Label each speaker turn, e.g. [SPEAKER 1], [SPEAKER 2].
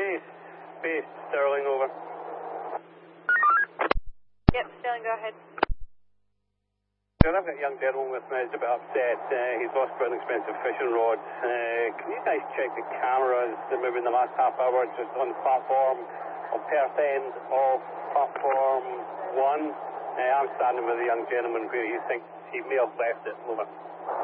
[SPEAKER 1] Base, Sterling, over.
[SPEAKER 2] Yep, Sterling, go ahead.
[SPEAKER 1] I've got a young gentleman with me, he's a bit upset. He's lost quite an expensive fishing rod. Can you guys check the cameras, maybe in the last half hour, just on the platform, on Perth end of platform 1? I'm standing with a young gentleman where he thinks he may have left it. Over.